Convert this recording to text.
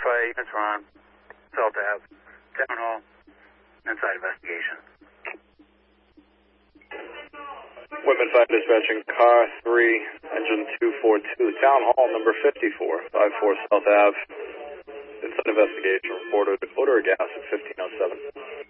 5, Evansville Ron, South Ave, Town Hall, inside investigation. Whitman 5 dispatching, car 3, engine 242, Town Hall number 54, 54 South Ave, inside investigation, reported odor of gas at 1507.